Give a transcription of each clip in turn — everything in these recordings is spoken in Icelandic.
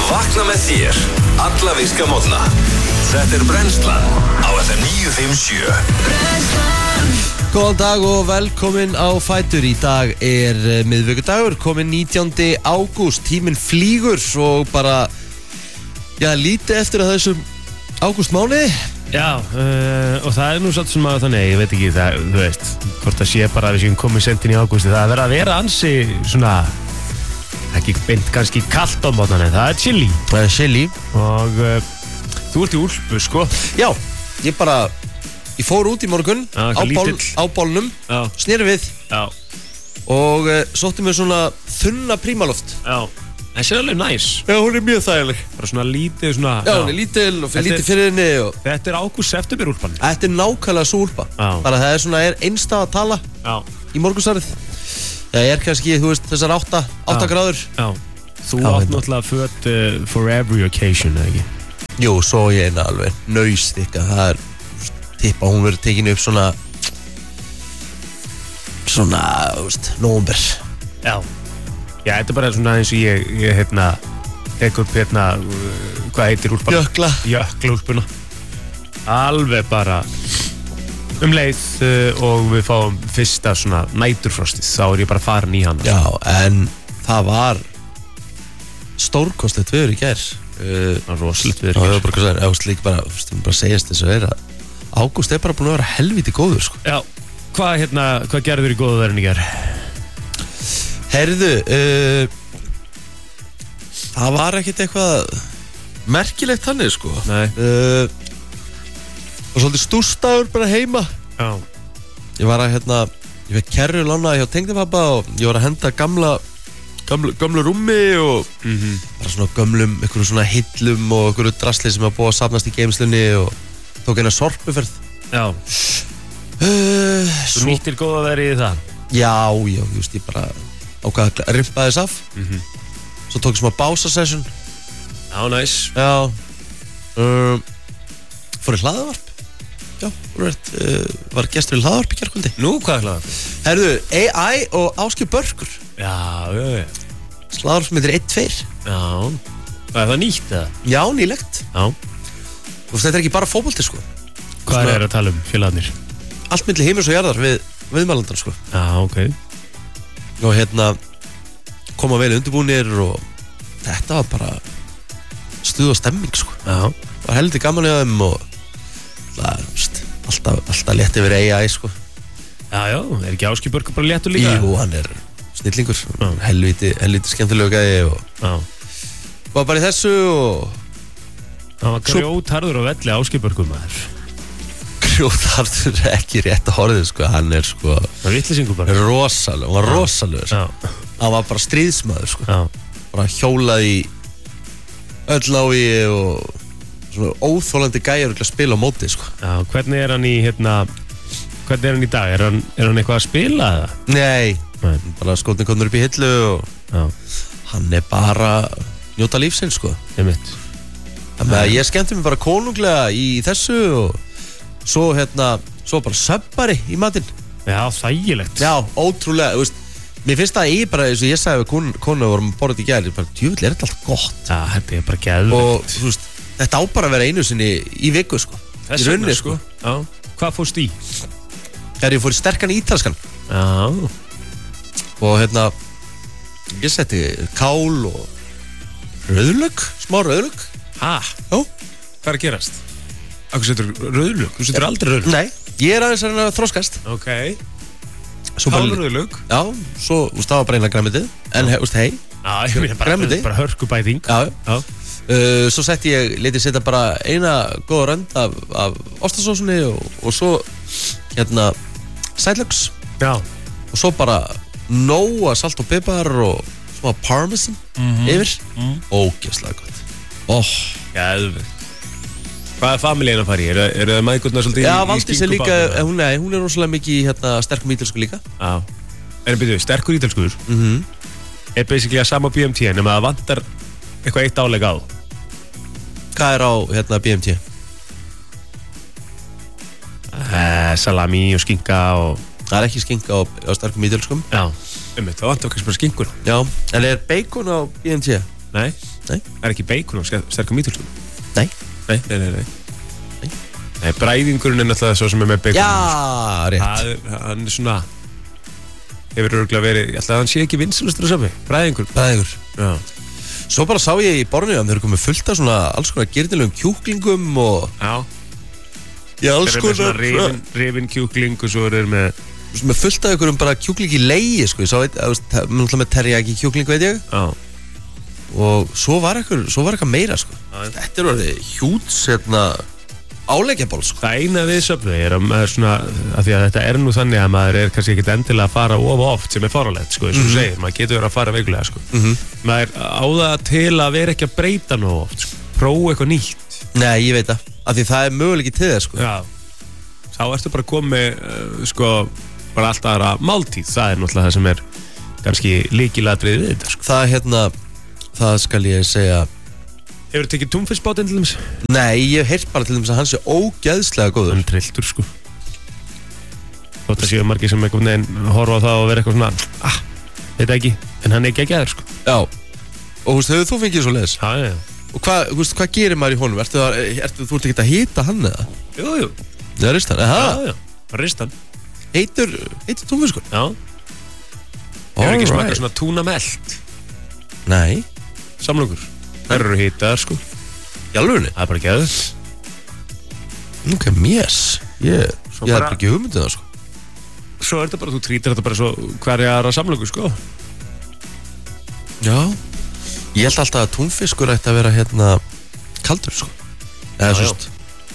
Vakna með þér alla virka morgna. Þetta Brennslan á FM 957. Brennslan. Góðan dag og velkomin á Fætur. Í dag miðvikudagur, komin 19. ágúst. Tíminn flýgur og bara, lítið eftir að þessum ágústmánuði. Já, og það nú satt sem að þannig, ég veit ekki það, þú veist, hvort það sé bara að við séum komið sentin í ágústi. Það verður að vera ansi svona, ekki beint kannski kalt á mótnan, en það er chilli. Það er chilli. Og þú ert í úlpu, sko. Já, ég fór út í morgun á bólnum, sneri við og sótti mér svona þunna prímaloft. Já, það sé alveg næs. Já, hún er mjög þægileg. Bara svona lítið, svona... Já, hún er lítil og fyrir lítið fyrir henni og... Þetta er ágúst-september úlpan. Þetta er nákvæmlega svo úlpa. Bara það er svona, einstað að tala í morgunsarið. Það er kannski, þú veist, þessar 8 gráður. Já, þú átt náttúrulega föt for every occasion, eða ekki? Jú, svo ég eina alveg nausþykka. Það er tippa, hún verður tekinu upp svona, þú veist, nóvember. Já, þetta er bara svona eins og ég tek upp hvað heitir úlpan? Jöklaúlpuna. Alveg bara leið og við fáum fyrsta svona næturfrostið, þá er ég bara farin í hana. Já, en það var stórkostlegt veður í gær. Það var rosalegt veður í gær. Já, bara segjast þess að vera. Ágúst er bara búin að vera helviti góður, sko. Já, hvað gerður í góðu veðrinu í gær? Heyrðu, það var ekkert eitthvað merkilegt þannig, sko. Nei. Og svolítið stúrstagur bara heima. Já. Ég var að ég fekk kerru lánaði hjá tengdapabba og ég var að henda gamlu rúmi og bara svona einhverjum svona hillum og einhverju drasli sem var búið að safnast í geymslunni og tók eina sorpuferð. Já. Þú nýttir góða veðrið í það? Já, ég bara ákvað að rimpa þess af. Svo tók ég smá básasession. Já, næs. Já. Fór í hlaðavarp. Já, var gestur í hlaðavarp í gærkvöldi. Nú, hvað er hlaðavarp? Herðu, AI og Ásgeir Börkur. Já. Hlaðavarp sem heitir 1-2. Já. Það er nýtt, eða? Já, nýlegt. Já. Og þetta er ekki bara fótbolti, sko. Hvað er að tala um félagarnir? Allt milli himins og jarðar við viðmælandar, sko. Já, ok. Og koma vel undirbúnir og þetta var bara stuð og stemming, sko. Já. Það var heldur gaman í þeim og alltaf létt yfir AI, sko. Já, er ekki Ásgeir Börkur bara léttur líka? Jú, hann er snillingur. Helviti skemmtilega gæði og var bara í þessu og hann var grjótharður á velli Ásgeir Börkur, maður. Grjótharður er ekki rétt að horfið, sko. Hann er, sko, það er vitleysingur bara. Rosalega, hann var rosalegur. Já. Hann var bara stríðsmaður, sko. Já. Bara hjólað í öll lái og svona óþólandi gæjar að spila á móti, sko. Já, hvernig er hann í dag? Er hann eitthvað að spila eða? Nei. Bara skotni komur upp í hillu og hann er bara njóta lífsins, sko. Einmitt. Þannig að ég skemmti mig bara konunglega í þessu og svo bara söbbari í matinn. Já, þægilegt. Já, ótrúlega, þú veist. Mér finnst það bara, eins og ég sagði við konu vorum borðið í gær, bara djúvill er þetta allt gott. Já, þetta er bara geðveikt. Og þú veist, þetta á bara að vera einu sinni í viku, sko. Þess í rauninni, sko. Já, hvað fórst í? Ég fór í sterkan ítalskan. Já. Og ég setti kál og rauðlauk, smá rauðlauk. Já. Hvað er að gerast? Akkur setur rauðlauk? Þú setur aldrei rauðlauk? Nei, ég er aðeins að þroskast. Ok. Kálrauðlauk? Já, svo, það var bara eina græmitið. En, hei. Já, ég meina bara hörkubæting. Já. Svo leti setja bara eina góða rönd af ostasósunni og svo, sætlauks. Já. Og svo bara nóa salt og pipar og smá parmesan yfir. Ógeðslega gott. Geðveikt. Hvað er familíin að fara í? Eru það mæðgurnar svolítið í skinku? Já, Valdís er líka, hún er rosalega mikið í sterkum ítölsku líka. Já. Byrju, sterkur ítölskur? Er basically að sama BMT, nema að vantar eitthvað eitt álega á. Hvað er á BMT? Salami og skinka og... Það er ekki skinka á sterkum ítölskum. Já, það vantar kannski bara skinkur. Já, en er bacon á BMT? Nei. Nei. Það ekki bacon og sterkum ítölskum? Nei. Nei, bræðingurinn náttúrulega svo sem með bacon. Já, rétt. Hann svona, hefur örugglega verið, ég ætla að hann sé ekki vinsælustur á sami. Bræðingur. Já. Svo bara sá ég í Borneo að þeir eru komið fullt af svona alls konar girnilegum kjúklingum og... Já. Já, alls konar... Þeir eru með svona rifin kjúkling og svo eru þeir með... Með fullt af einhverjum bara kjúklingi legi, sko. Ég sá með teriyaki kjúkling, veit ég. Já. Og svo var eitthvað meira, sko. Þetta er orðið hjúts, áleggjaból, sko. Það eina við Subway er að maður svona, að því að þetta er nú þannig að maður er kannski ekkert endilega að fara of oft sem er faralegt, sko, eins og þú segir, maður getur verið að fara veikulega, sko. Maður á það til að vera ekki að breyta nú oft, sko, prófa eitthvað nýtt. Nei, ég veit það, af því það er möguleiki til það, sko. Já, þá ertu bara komið, sko, bara alltaf aðra máltíð, það er náttúrulega það sem er kannski lykilatriði við þetta, sko. Það skal ég segja. Hefur þú tekið túnfiskbátinn til dæmis? Nei, ég hef heyrt bara til dæmis að hann sé ógeðslega góður. Hann trilltur, sko. Þótt að séu margir sem einhvern veginn horfa á það og vera eitthvað svona, þetta ekki, en hann er ekki geggjaður, sko. Já, og hefur þú fengið svo leiðis? Já. Og hvað gerir maður í honum? Þú ert ekki að hita hann eða? Jú. Það er ristan, Já, ristan. Heitur túnfiskur? Já. Hefur ekki smakað svona túnamelt? Nei. Samlokur. Það eru hitaðar, sko. Í alvörunni? Það er bara geðugt. Ok, mjess. Ég hef bara ekki hugmyndið það, sko. Svo er þetta bara, þú trítir þetta bara svo hverja aðra samlokur, sko. Já. Ég held alltaf að túnfiskur ætti að vera kaldur, sko. Eða svist.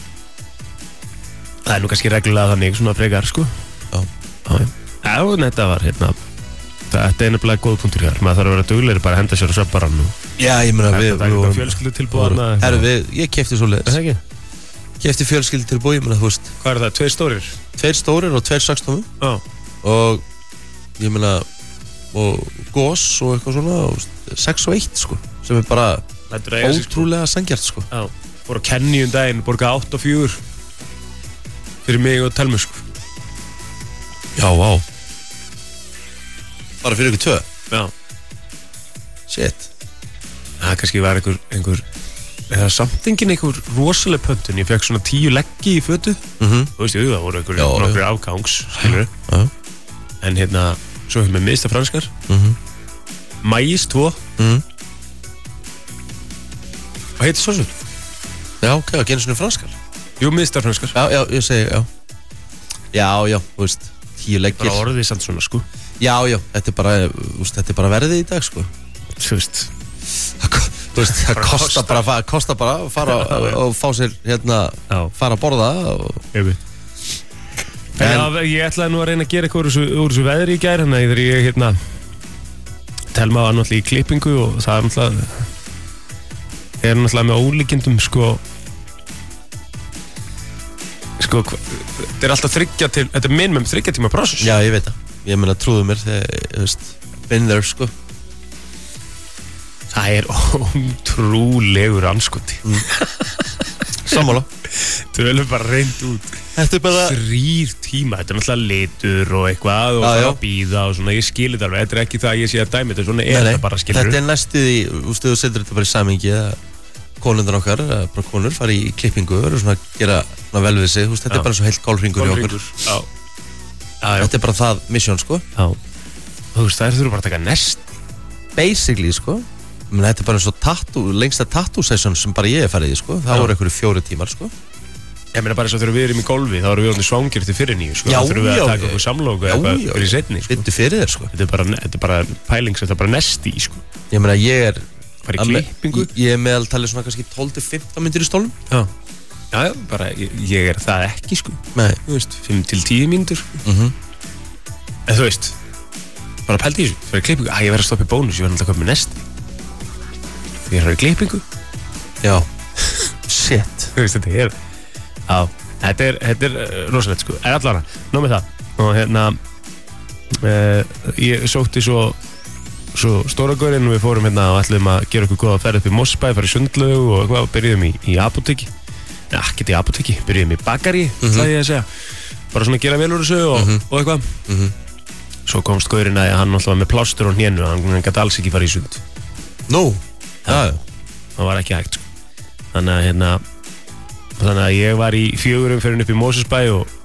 Það er nú kannski reglulega þannig, svona frekar, sko. Já. Já, þetta var, þetta er nefnilega góð punktur hér. Maður þarf að vera duglegri bara að henda sér á söpbarann og... Já, ég meina við... Það er fjölskyldutilboð. Ég keypti svo leiðis. Það ekki? Keypti fjölskyldutilboð, ég meina, þú veist... Hvað er það? 2 stórir? 2 stórir og 2 6-tómur. Já. Og, ég meina, og gos og eitthvað svona, og 6 og 1, sko. Sem er bara ótrúlega sanngjarnt, sko. Já. Fór á Kenny daginn, borga 8 og 4. Fyrir mig og Telmu, sko. Já, vá. Bara fyrir ykkur 2? Já. Shit. Það kannski var einhver eða samt engin einhver rosaleg pöntun. Ég fekk svona 10 leggi í fötu. Þú veist, það voru einhver afgangs, skilur. En svo hefði með mista franskar. Majís 2. Hvað heitir svo svo? Já, ok, það genið svona franskar. Jú, mista franskar. Já, ég segi, já. Já, þú veist, 10 leggir. Bara orðið samt svona, sko. Já, þetta er bara verðið í dag, sko. Þú veist. Það kostar bara að fara og fá sér, fara að borða og... Ég ætlaði nú að reyna að gera eitthvað úr þessu veðri í gær, þannig að ég, Telma var náttúrulega í klippingu og það er náttúrulega með ólíkindum, sko, þetta er alltaf þetta er minimum 3 tíma process. Já, ég veit það. Ég meina, trúðu mér þegar, been there, sko. Það er ótrúlegur anskoti. Sammála. Tölum bara reynd út. Þetta er bara 3 tíma, þetta er náttúrulega litur og eitthvað og það að býða og svona, ég skilir þetta alveg. Þetta er ekki það að ég sé að dæmi þetta, svona er þetta bara, skilur. Þetta er næstuð í, þú setur þetta bara í samhengi að konundar okkar, bara konur, fara í klippingu og svona gera vel við sig, þetta er bara svo heilt gólfringur í okkur. Þetta er bara það mission, sko. Já. Þú veist, það þurfa bara að taka nest. Basically, sko. Þetta er bara eins og lengsta tattoo session sem bara ég hef farið í, sko. Það voru einhverju 4 tímar, sko. Ég meina bara eins og þegar við erum í golfi, þá erum við orðin svangir til fyrir 9, sko. Já, þá þurfum við að taka okkur samlóku eða eitthvað fyrir setni, sko. Vittu fyrir þér, sko. Þetta er bara pælings, þetta er bara nesti, sko. Ég meina, ég er... Bara í klippingu. Ég er meðaltalið svona kannski 12-15 mínútur í stólnum. Já, bara ég er það ekki, sko. Nei. Þú veist, 5-10 mínútur. En þú veist, bara pældi í þessu, það er klippingu, ég verð að stoppa í bónus, ég verð alltaf að koma með nesti. Ég er í klippingu. Já. Shit. Þú veist, þetta er rosalegt, sko. Allara, nóg með það. Og ég sótti svo Stóragörinn og við fórum og ætlum að gera okkur góða ferð upp í Mosbæ, fara í Sundlaug og eitthvað og byrjuðum í apóteki. Nei, ekki í apóteki, byrjuðum í bakari, það ég að segja. Bara svona gera vel úr þessu og eitthvað. Svo komst gaurinn að hann alltaf var með plástur á hnénu, hann gæti alls ekki fara í sund. Nú? Já. það var ekki hægt sko. Þannig að ég var í 4 umferðin upp í Mosesbæ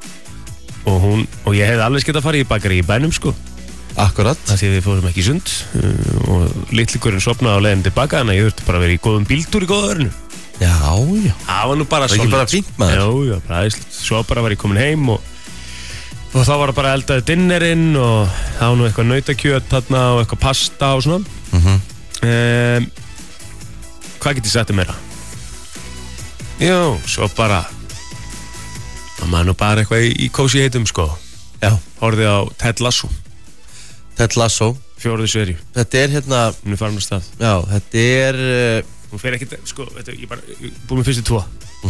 og ég hefði alveg skemmt að fara í bakari í bænum sko. Akkurat. Það því við fórum ekki í sund og litligurinn sofnaði á leiðin tilbaka, þannig að ég þurfti bara að vera í góðum bíltúr í góða örnu. Já. Það var nú bara svolítið. Það var ekki bara fínt maður. Já, bara æðislegt. Svo bara var ég komin heim og þá var það bara eldaði dinnerinn og það var nú eitthvað nautakjöt þarna og eitthvað pasta og svona. Hvað get ég sagt meira? Jó, svo bara það maður nú bara eitthvað í kósi heitum sko. Já. Horfði á Ted Lasso. Ted Lasso. 4. seríu. Þetta hérna hún farin á stað. Já, þetta hún fer ekki, sko, ég bara búið með fyrstu 2.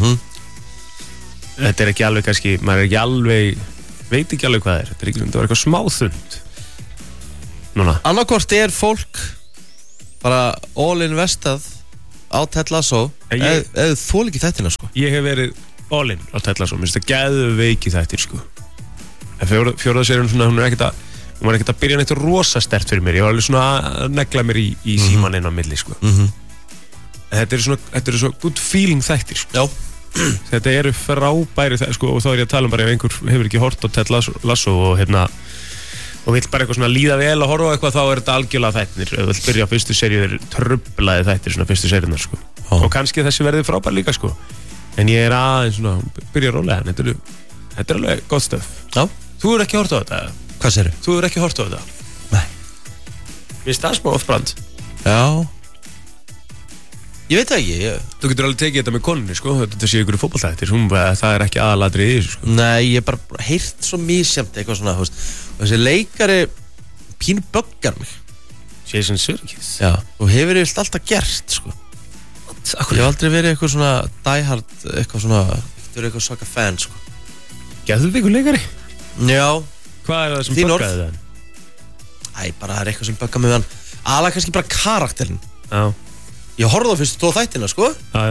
Þetta ekki alveg kannski, maður ekki alveg veit ekki alveg hvað þetta ekki, þetta var eitthvað smáþund núna. Annarkort fólk bara all investað á Ted Lasso eða þól ekki þættina sko. Ég hef verið all in á Ted Lasso, mér finnst það geðveiki þættir sko. En 4. seríun svona, hún var ekkert að byrja neitt rosa sterkt fyrir mér, ég var alveg svona að negla mér í síman inn á milli sko. Þetta eru svo good feeling þættir sko. Já. Þetta eru frábæri sko, og þá ég að tala bara ef einhver hefur ekki hort á Ted Lasso og vill bara eitthvað svona líða vel að horfa á eitthvað, þá þetta algjörlega þættir. Ef þú vill byrja á fyrstu seríu trublaði þættir svona fyrstu seríunar sko. Og kannski þessi verði frábær líka sko. En ég aðeins svona byrja rólega, en þetta er alveg gott stöf. Já. Þú hefur ekki hort á þetta? Hvað segirðu? Þú hefur ekki hort á þetta? Nei. Mér finnst það smá off-brand. Já. Ég veit það ekki. Þú getur alveg tekið þetta með konunni sko, þetta sé ykkur fótboltættir, það ekki aðalatriði í þessu sko. Nei, ég bara heyrt svo misjæmt eitthvað svona, og þessi leikari pínu böggar mig. Jason Sudeikis. Já, og hefur ég alltaf gert sko. Ég hef aldrei verið eitthvað svona diehard, eitthvað svaka fan sko. Geðveikur leikari? Já. Hvað það sem böggaði það? Æ, bara það eitthvað sem böggar mig við hann. Aðalega kannski bara karakterinn. Já. Ég horfði á fyrstu 2 þættina sko. Já.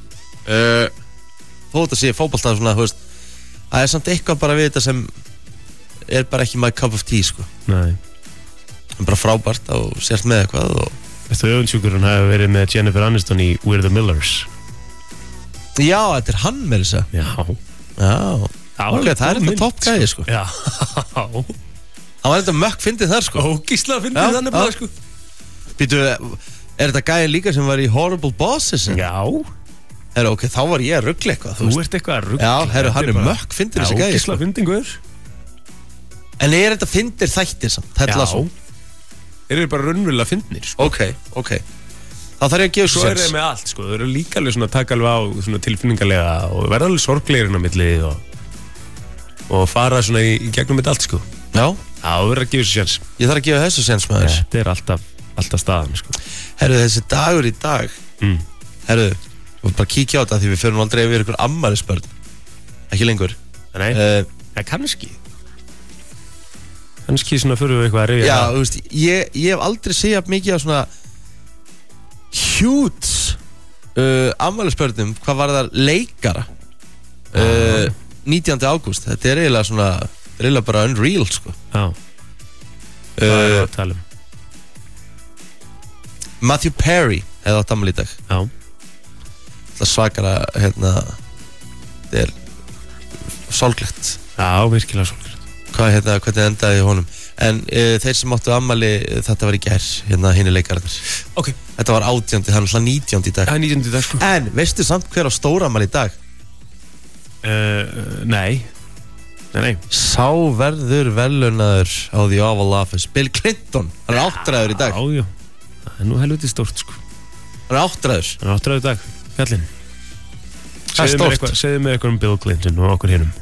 Þó þetta sé fótbolta svona, þú veist, það samt eitthvað bara við þetta sem bara ekki my cup of tea sko. Nei. En bara frábært og sért með eitthvað og... Þetta öfundsjúkurinn hefur verið með Jennifer Aniston í We're the Millers. Já, þetta hann með þess að. Já. Ok, það þetta toppgæði sko. Já. Hann var þetta mökk fyndið þar sko. Ógíslega fyndið þannig bara sko. Býtu, þetta gæði líka sem var í Horrible Bosses? Já. Herru, ok, þá var ég að ruggla eitthvað. Þú ert eitthvað að ruggla. Já, herru, hann mökk fyndið þessi gæði sko. Ógíslega fyndingur. En þetta fyndir þættir samt, Ted Lasso? Þeir eru bara raunverulega fyndnir sko. Ok. Þá þarf ég að gefa svo sens. Svo þeir með allt sko, þeir eru líka alveg svona að taka alveg á svona tilfinningarlega og verða alveg sorglegirinn á milli og fara svona í gegnum með allt sko. Já. Það verður að gefa þessu sens. Ég þarf að gefa þessu sens maður. Þetta alltaf staðan sko. Herru, þessi dagur í dag. Herru, við bara kíkja á þetta því við förum aldrei yfir ykkur ammælisbörn. Ekki lengur. Nei, kannski svona fyrir við eitthvað að rifja. Já, þú veist, ég hef aldrei segjað mikið á svona huge ammælisbörnum hvað var það leikara 19. ágúst. Þetta eiginlega svona, eiginlega bara unreal sko. Já. Hvað er það að tala um? Matthew Perry hefði átt afmæli í dag. Já. Það svakara, þetta sorglegt. Já, virkilega sorglegt. Hvernig endaði í honum. En þeir sem áttu afmæli, þetta var í gær, hinni leikararnir. Ok. Þetta var 18, það er alltaf 19 í dag. Það er 19 í dag sko. En veistu samt hver á stóra afmæli í dag? Nei. Sá verður velunnaður á The Oval Office, Bill Clinton. Hann er áttræður í dag. Já. Það er nú helviti stórt sko. Hann er áttræður. Hann er áttræður í dag, kallinn. Það er stórt. Segðu mér eitthvað um Bill Clinton og okkur hinnum.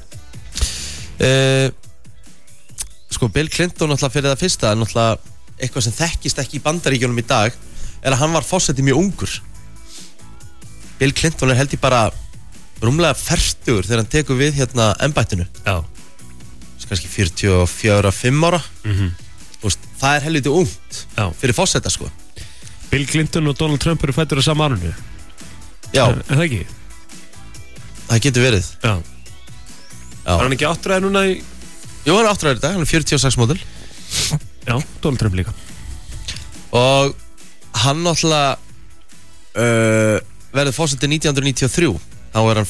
Sko, Bill Clinton náttúrulega fyrir það fyrsta, náttúrulega eitthvað sem þekkist ekki í Bandaríkjunum í dag að hann var forseti mjög ungur. Bill Clinton held ég bara rúmlega 40 þegar hann tekur við embættinu. Já. Kannski 44-5 ára. Það er helviti ungt fyrir forseta sko. Bill Clinton og Donald Trump eru fæddir á sama árinu. Já. Er það ekki? Það getur verið. Já. Er hann ekki áttræður núna í... Jú, hann er áttræður í dag, hann er 46 módel. Já, Donald Trump líka. Og hann náttúrulega verður forseti 1993. Þá hann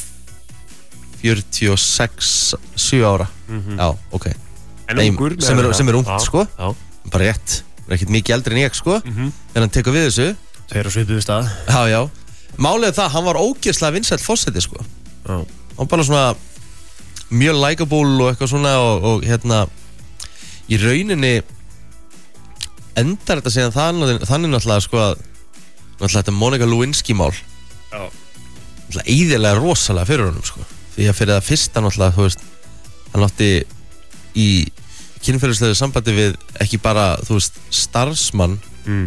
46-7 ára. Já, ok. En ungur sem ungt, sko. Já. Bara rétt. Ekkert mikið eldri en ég, sko. En hann tekur við þessu. Þeir eru svipuðu stað. Já. Málið það, hann var ógeðslega vinsæll forseti, sko. Já. Hann bara svona mjög likeable og eitthvað svona og hérna í rauninni endar þetta síðan þannig náttúrulega sko að náttúrulega þetta Monica Lewinsky mál náttúrulega íðilega rosalega fyrir honum sko því að fyrir það fyrsta náttúrulega þú veist hann átti í kynferðislegu sambandi við ekki bara þú veist starfsmann hún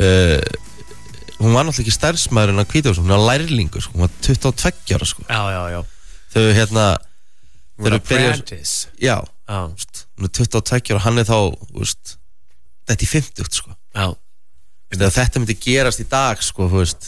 var náttúrulega ekki starfsmaður en að Hvítáhúsi hún var lærlingur sko hún var 22 ára sko Já þau hérna hún var apprentice já hún 22 ára hann þá veist þetta í 50 sko já þegar þetta myndi gerast í dag sko þú veist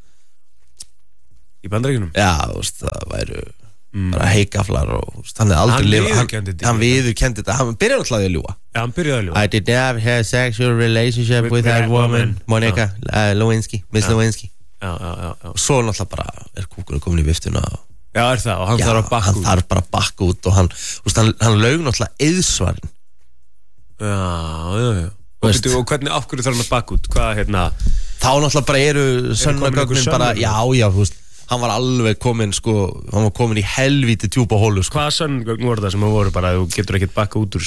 í Bandaríkjunum já þú veist það væru bara heikaflar og veist, hann aldrei hann viðurkenndi þetta hann byrjaði alltaf að ljúga já hann byrjaði að ljúga I did not have a sexual relationship with that woman Monica Lewinsky Miss Lewinsky já og svo náttúrulega bara kúkurinn komin í viftuna já það og hann þarf að bakka út hann þarf bara að bakka út og hann laug náttúrulega eðsvarinn já og hvernig af hverju þarf hann að bakka út hvað hérna þá náttúrulega bara eru sönnagögnin bara já þú veist hann var alveg komin sko hann var komin í helvíti djúpa hólu sko hvaða sönnagögn voru það sem voru bara þú getur ekkert bakka út úr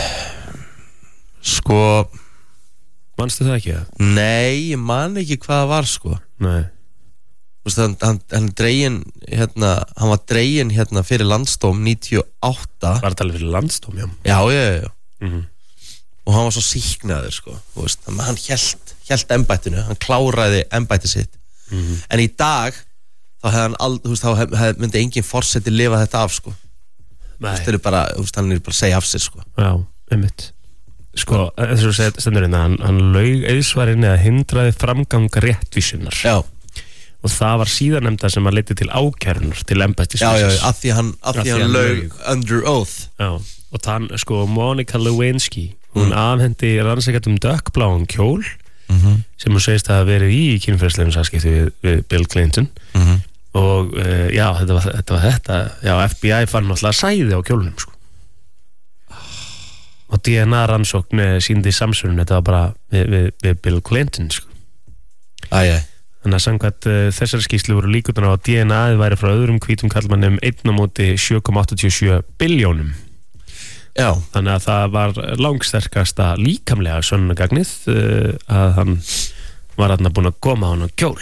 sko manstu það ekki nei ég man ekki hvað það var sko nei þú veist hann dregin hérna hann var dregin hérna fyrir landsdóm 98 var það alveg fyrir landsdóm já og hann var svo sýknaður sko þú veist hann hélt embættinu hann kláraði embætti sitt en í dag þá hefði hann þú veist þá myndi engin forseti lifa þetta af sko þú veist það bara þú veist hann bara að segja af sér sko já einmitt sko þess að stendur hérna hann laug eðsvarinn eða hindraði framgang réttvísunar já og það var síðarnefnda sem að leiti til ákærunar til embættisins já af því hann laug under oath já og þann sko Monica Lewinsky hún afhendi rannsakendum dökkbláan kjól sem hún segist að hafa verið í kynferðislegum samskipti við Bill Clinton og já þetta var þetta já FBI fann náttúrulega sæði á kjólnum sko og DNA rannsókn sýndi samsvörun þetta var bara við Bill Clinton sko þannig að samkvæmt þessari skýrslu voru líkurnar á að DNA-ið væri frá öðrum hvítum karlmannum 1/7,87 biljónum já þannig að það var langsterkasta líkamlega sönnunagagnið að hann var þarna búinn að koma á hann á kjól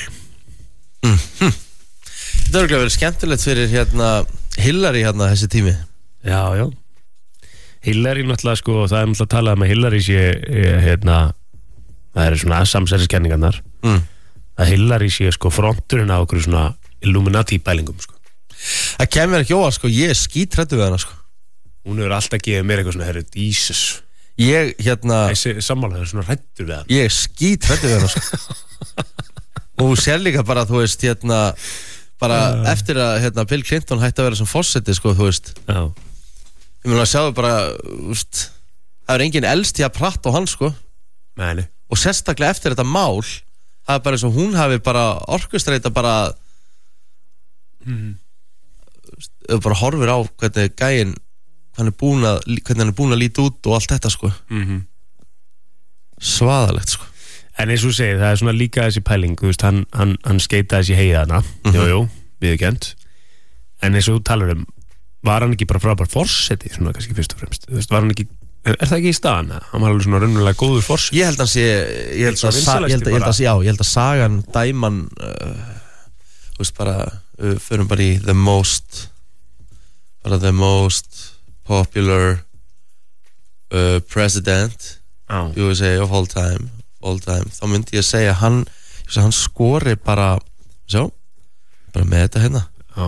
þetta er verið skemmtilegt fyrir hérna Hillary hérna þessi tími já Hillary náttúrulega sko það náttúrulega talað um að Hillary sé hérna það eru svona samsæriskenningarnar að Hillary sé sko fronturinn á okkur svona Illuminati pælingum sko það kemur ekki óvart sko ég skítræddur við hana sko hún hefur alltaf gefið mér eitthvað svona herri Jesus ég hérna sammála svona hræddur við hana ég skítræddur við hana sko og hún sér líka bara þú veist hérna bara eftir að hérna Bill Clinton hætti að vera sem forseti sko þú veist já ég meina að sjáðu bara veist það er engin elst í að pratta á hann sko nei og sérstaklega eftir þetta mál það er bara eins og hún hafi bara orkustreita bara bara horfir á hvernig gæinn hvernig hann er búin að líta út og allt þetta sko svaðalegt sko en eins og segir það er svona líka þessi pæling þú veist hann skeitaði þessi heiða hana jú viðurkennt en eins og þú talar var hann ekki bara frábær forseti svona kannski fyrst og fremst þú veist var hann ekki það ekki í staðan hann var alveg svona raunverulega góður forseti ég held að sagan dæman þú veist bara förum bara í the most popular president USA of all time þá myndi ég að segja hann skori bara með þetta hérna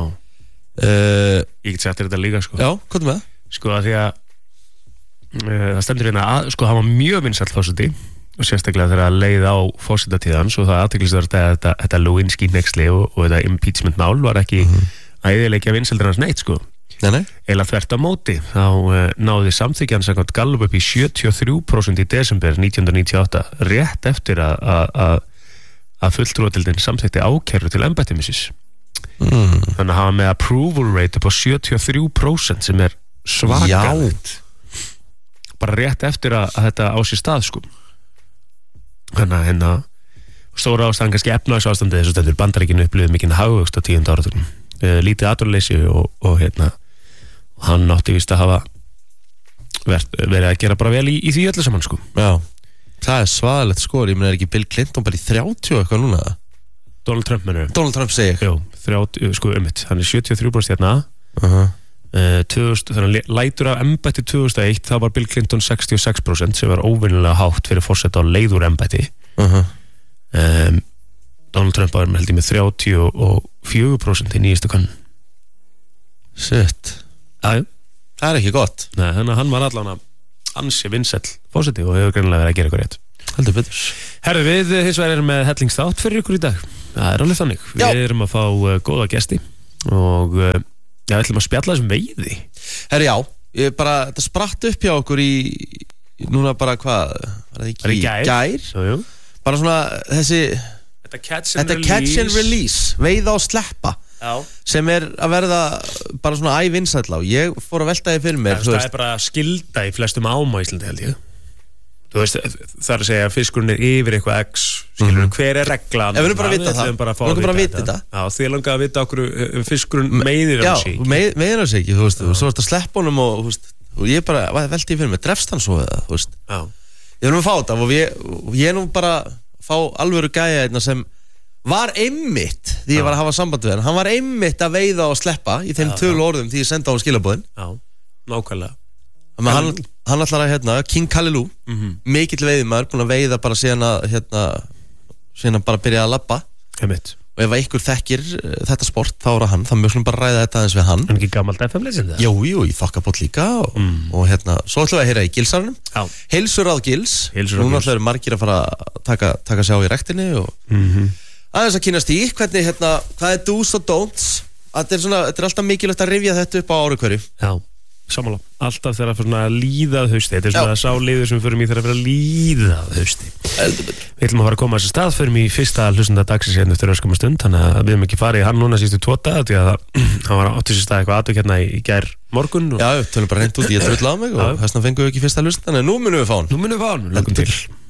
ég get sagt þetta líka sko já, hvað með sko að því að það stendur hérna að sko hann var mjög vinsæll forseti og sérstaklega þegar að leið á forsetatíðans og það athyglisvert að þetta Lewinsky hneyksli og þetta impeachment mál var ekki að eyðileggja vinsældir hans neitt sko eða þvert á móti þá náði samþykjan samkvæmt Gallup upp í 73% í desember 1998 rétt eftir að að fulltrúadeildin samþykkti ákæru til embættismissis. Þannig að hafa með approval rate upp á 73% sem er svakalegt. Bara rétt eftir að þetta á sér stað sko. Þannig að stóra ástæðan kannski efnahagsástandið þessu stendur Bandaríkinu upplifið mikinn hagvöxt á 10. áratugnum. Lítið atvinnuleysi og hann átti víst að hafa verið að gera bara vel í því öllu saman sko. Já, það svaðalegt sko. Ég meina, er ekki Bill Clinton bara í 30 eitthvað núna? Donald Trump mennur. Donald Trump segi ég. Jú, 30, sko hann er 73% hérna. 2000, þannig að lætur af embætti 2001 þá var Bill Clinton 66% sem var óvenjulega hátt fyrir forseta á leið úr embætti. Donald Trump var held ég með 34% í nýjastu könnun. Shit. Það er ekki gott. Nei, þannig að hann var allan að ansi vinsæll forseti og hefur greinilega verið að gera eitthvað rétt. Heldur betur. Herru, við hins vegar erum með hellingsþátt fyrir ykkur í dag. Það er alveg þannig. Já. Við erum að fá góða gesti og við ætlum að spjalla þessum veiði. Herru, já, þetta spratt upp hjá okkur í núna bara hvað, var það ekki í gær? Jú. Bara svona þessi Þetta catch and release, veiða og sleppa. Já. Sem er að verða bara svona ævinsæll á. Ég fór að velta því fyrir mér. Það er bara skylda í flestum ám á Íslandi held ég. Þú veist, það er að segja að fiskurinn er yfir eitthvað x, skilur hver er reglan? Við erum bara að vita það. Við erum bara að vita þetta. Já, þið langar að vita okkur fiskurinn meiðir á sig. Já, meiðir á sig ekki, þú veist, og svo ertu að sleppa honum og ég bara velti því fyrir mér, drefst hann svo eða, þú veist. Já. Ég erum að fá þetta og ég er nú bara fá alvöru gæja einna sem var einmitt því ég var að hafa samband við hann var einmitt að veiða og sleppa í þeim tölu orðum því ég senda á skilabóðin. Já, nákvæmlega. Hann ætlar að King Kalilu, mikill veiðimaður, búin að veiða bara síðan að bara byrja að labba. Einmitt. Og ef einhver þekkir þetta sport þá er hann, þá mjög slum bara ræða þetta aðeins við hann. En ekki gamalt FM-leysindi? Jú, í þokkabót líka og svo ætlum við að heyra í Gilsarnum. Já. Heilsuráð Gils. Núna ætlum við margir að fara að taka sig á í rektinni og aðeins að kynast í hvernig, hvað er do's og don'ts. Þetta er alltaf mikilvægt að rifja þetta upp á ári hverju. Já, sammála. Alltaf þegar að fyrir að líða að hausti. Þetta er svona sáliður sem við förum í þegar að fyrir að líða að hausti. Við ætlum að fara að koma að þessi stað, förum í fyrsta hlustanda dagsins hérna eftir örskamma stund, þannig að við höfum ekki farið í hann núna síðustu 2 daga því að það var átt þessi stað eitthvað atvik hérna í gær morgun. Já, tölum bara hreint út, ég trull á mig og þess vegna fengum við ekki fyrsta hlustanda, en nú munum við fá hann. Lögum til.